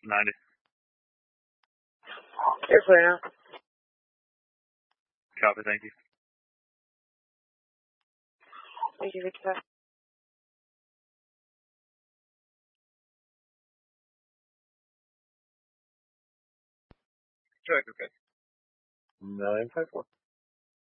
90. Airplane out. Copy, thank you. Thank you, Victor. Check, okay. 954.